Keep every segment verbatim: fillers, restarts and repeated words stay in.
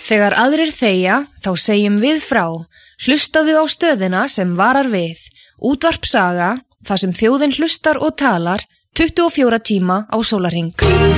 Þegar aðrir þegja, þá segjum við frá. Hlustaðu á stöðina sem varar við. Útvarp Saga, þar sem þjóðin hlustar og talar, tuttugu og fjóra tíma á sólarhring.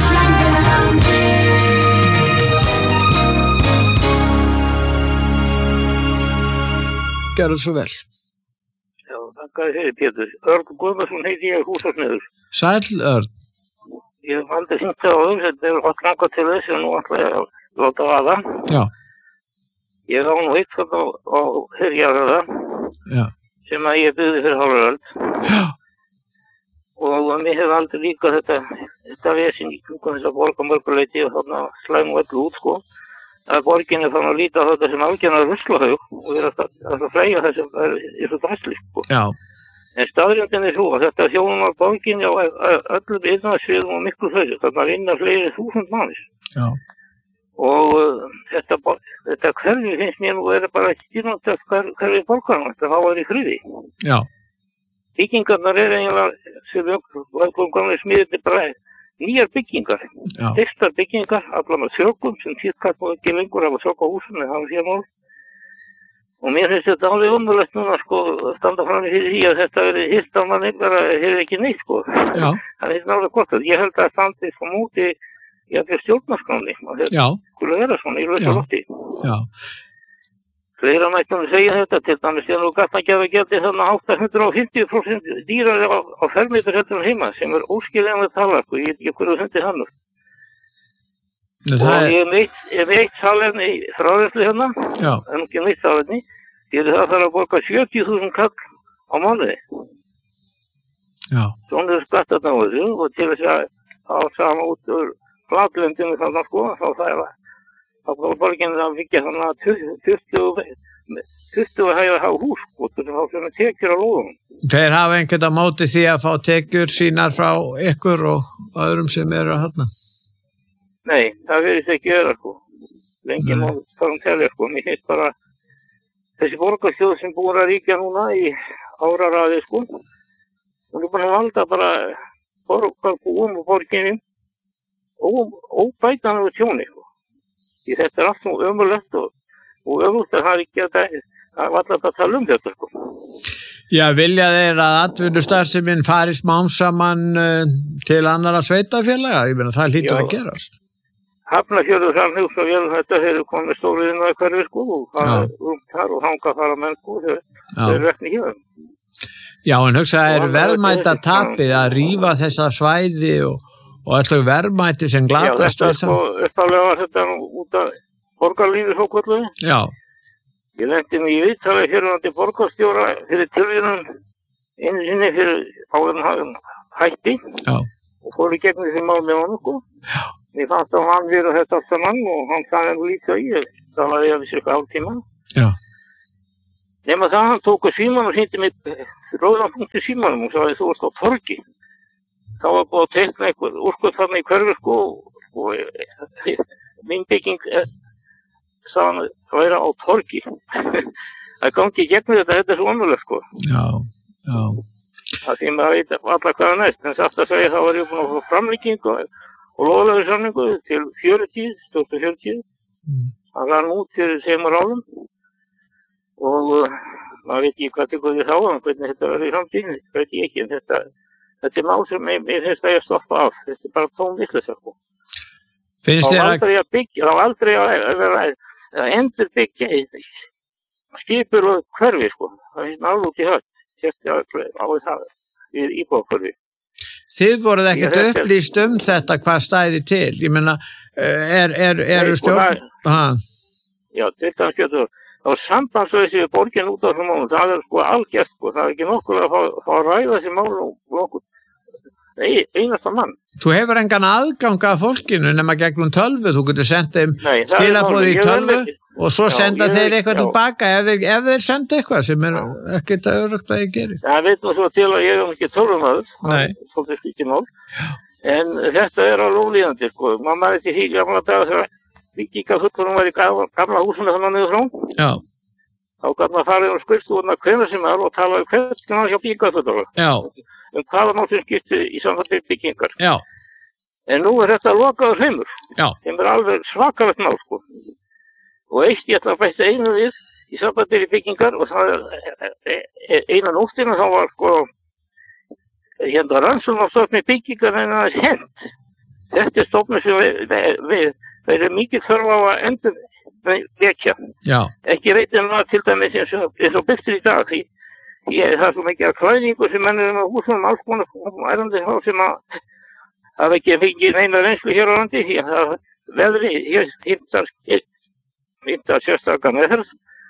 Gerðu svo vel. Já, þakka þér Pétur. Örn Guðmundsson heiti ég húsasmiður. Sæll Örn. Ég hef aldrei hringt á þau, þetta er hot langa til þess og nú ætla ég að láta vaða. Já. Ég á nú eitt þarna á Herjaröða Já. sem að ég byggði fyrir hálföld. Já. Og mér hef aldrei líka þetta, þetta vesin í kringum þess að borga mörguleiti og þarna slæmu öllu út, sko. Að borgin er þannig að líta á þetta sem algjörna ruslahaug og er að, að flæja þessum er, er svo drasli, sko. Já. En staðreyndin er svo að þetta þjónar borgin á öllum yfirnaðsviðum og miklu fleiri, þarna vinna fleiri þúsund mannis. Já. Og uh, þetta, þetta hverfi finnst mér nú verið bara styrnandi hver, hverfi borgarna, þetta hafa verið í friði. Já. Byggingarnar er eiginlega, sem við gamlega smiðið bara nýjar byggingar, fyrstar byggingar, allar með þrjókum sem tíðkast nú ekki lengur af að þrjóka húsinu, það var síðan mál. Og mér finnst þetta alveg umverlegt núna, sko, standa fram í því að þetta verið hitt á manni, bara hefur ekki neitt, sko. Já. Það er alveg gott að ég held að það standi sko múti í allir stjórnarskráni, og þetta skulle vera svona í lausa lofti. Já. Fleira mættum segja þetta, til dæmis ég nú gætt að gefa gjaldi þannig átta hundruð og fimmtíu prósent dýrar á, á fermetur heldur heima, sem er óskiljanlega tala, sko, ég veit ekki hverju hundi hann. Og er... ég veit, ég veit salerni fráðislu hérna, en ekki veit salerni, því það þarf að borga sjötíu þúsund kall á mánuði. Já. Svona er skattarna á þessu, og til þess að hafa sama út úr flatlendinu þannig, sko, þá það er þá var borgin að byggja þannig að tuttugu hæða há hús, sko, sem þá sem tekjur á lóðum. Þeir hafa einhvern að móti því að fá tekjur sínar frá ykkur og öðrum sem eru að hafna? Nei, það verðist ekki vera, sko. Lengi má fara um telja, sko. Mér finnst bara þessi borgarstjóð sem búin að ríkja núna í áraraði, sko. Hún er búin að valda bara borgarbúum og borginni óbætanlegu tjóni, sko. Því þetta er allt svo ömurlegt og, og ömurlegt að það ekki að það var alltaf að tala um þetta, sko. Já, vilja þeir að atvinnustarfsemin fari smám saman uh, til annarra sveitafélaga? Ég meina, það hlýtur að gerast. Hafnarfjörður þar hugsa vel þetta hefur komið stóriðinn að hverfi, sko, og það er um þar og hanga fara menn, sko, þeir eru rekni hjá þeim. Já, en hugsa, það er verðmæta tapið að rífa þessa svæði og, og alltaf verðmæti sem glatast við það. Já, þetta, sko, uppálega var þetta út af borgarlífi svo kvölduði. Já. Ég lendi mig í viðtali hérunandi borgarstjóra fyrir tilvíðunum einu sinni fyrir áðurinn hætti. Já. Og fór í gegnum þessi mál með honum, sko. Já. Mér fannst að hann verið þetta allt saman og hann sagði hann líka í, það var ég að við cirka hálftíma. Já. Nefna það, hann tók síman og sýndi mig róðan punkt í símanum og sagði þú varst á torgi. Það var búið að teikna einhver úrskurð þarna í hverfi, sko, og mín bygging sagði hann að vera á torgi. Það gangi í gegnum þetta, þetta er svo omöðulegt, sko. Já, já. Það því maður veit allar hvað er næst, en satt að segja þá var ég búin að fá framlíking og og loðlega samningu til fjörutíu, stóttu fjörutíu. Mm. Það var nú til semur álum og uh, maður veit ekki hvað til hvað ég þá, en hvernig þetta verður í framtíðinni, veit ég ekki, en þetta, þetta er mál sem ég, ég finnst að ég stoppa af, þetta er bara tóm vitleysa, sko. Finnst þér að... aldrei að byggja, þá aldrei að vera að endur byggja skipur og hverfi, sko. Það er náðu út í höll, sérstaklega á það, við íbúðahverfi. Þið voruð ekkert upplýst um þetta hvað stæði til, ég meina, er, er, eru stjórn... Já, þetta er skjötur, þá er sambandslösi við borgin út á þessum málum, það er sko algjört, sko, það er ekki nokkur að fá, fá að ræða þessi málum nokkur, nei, einasta mann. Þú hefur engan aðgang af fólkinu nema gegnum tölvu, þú getur sendið um skilaboði í tölvu og svo já, senda þeir eitthvað já. tilbaka ef þeir, ef þeir senda eitthvað sem er ekkert örugt að ég gerir. Það veit nú svo til að ég er ekki tölvumaður, það er svolítið skikið mál, en þetta er alveg ólíðandi, sko, maður maður ekki hík gamla daga þegar byggingafullurinn var í gamla húsinu þannig niður frá. Já. Þá gæti maður farið um skrifstofuna hvenær sem er og tala um hvernig hann hjá byggingafullurinn. Já. Um hvaða mál sem skipti í samfandi byggingar. Já. En nú er þetta lokaður heimur, Já. sem er alveg svakalegt mál, sko. og eitt ég ætla að bæta einu við í sambandir í byggingar og það er eina nóttina þá var sko hérna rannsóknarstofnun byggingar en það er hent. Þetta er stofnun sem við, við, við, við erum mikið þörf á að endur vekja. Já. Ekki reytin að til dæmis eins og, eins og byggstur í dag því ég, það er svo mikið að klæðingu sem menn er með húsum alls konar ærandi þá sem að hafa ekki fengið neina reynslu hér á landi því að það veðri hér hýttar hýttar sérstakar meðferð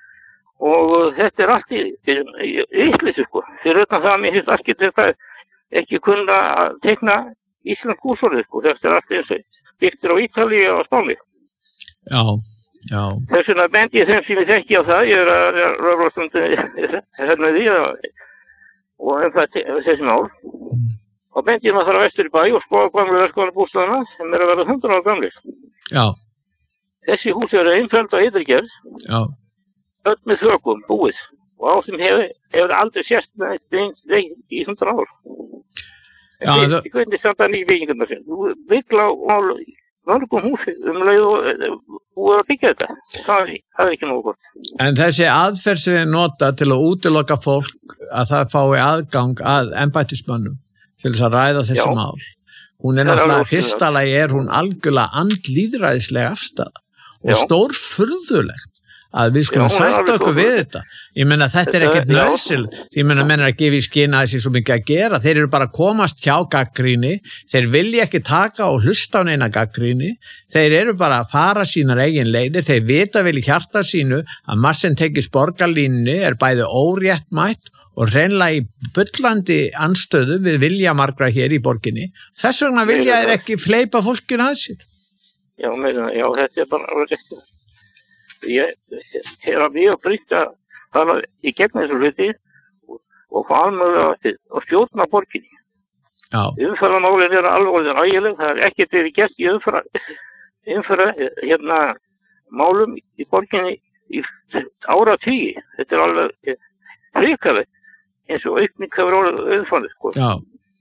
og þetta er allt í yllisu sko. Fyrir utan það að mér finnst arkitekt ekki kunna að teikna íslensk húsorðið sko. Þetta er allt eins og byggt á Ítalíu og Spáni. Já, já. Þess vegna bendi ég þeim sem ég þekki á það, ég er að röfla stundum hérna því og um það þessi mál. Mm. Og bendi ég maður þar að vestur í bæ og skoða gamlu verkefnabústaðana sem er að vera hundrað ára gamlir. Já. Þessi hús eru einföld og ytri Já. Öll með þökum, búið. Og á þeim hefur, hefur aldrei sérst með einn í hundrað ár. Já, það... Ég hvernig standa nýja byggingarna sem. Þú vikla á mörgum húsi um leið og búið að byggja þetta. Það, það er ekki nógu gott. En þessi aðferð sem við nota til að útiloka fólk að það fái aðgang að embættismönnum til þess að ræða þessi Já. Mál. Hún er náttúrulega, fyrsta lagi er hún algjörlega andlýðræðisleg afstaða og stórfurðulegt að við skulum sætta okkur við þetta. Ég meina þetta er ekkert nauðsynlegt. Ég meina menn er að gefa í skyn að þessi svo mikið að gera. Þeir eru bara að komast hjá gagnrýni. Þeir vilja ekki taka og hlusta á neina gagnrýni. Þeir eru bara að fara sínar eigin leiðir. Þeir vita vel í hjarta sínu að margt sem tekist borgarlínunni er bæði óréttmætt og hreinlega í bullandi anstöðu við vilja margra hér í borginni. Þess vegna vilja þeir ekki fleipa fólkinu að sér. Já, meina, já, þetta er bara alveg rétt. Ég er að mjög brýtt að fara í gegnum þessu hluti og, og fá alveg að stjórna borginni. Já. Umferðarmálin eru alveg rægileg, það er ekkert verið gert í umferða, umferða hérna málum í borginni í áratugi. Þetta er alveg hrikalegt eins og aukning hefur orðið umfannið. Sko. Já.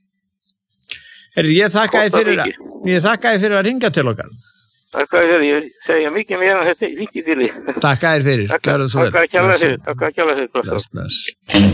Herri, ég þakka þér fyrir, ég þakka þér fyrir að ringa til okkar. Takk að þér, ég segja mikið meira en þetta er vikið til því. Takk að þér fyrir, gjörðu svo vel. Takk að kjalla þér, takk að kjalla þér. Bless, bless.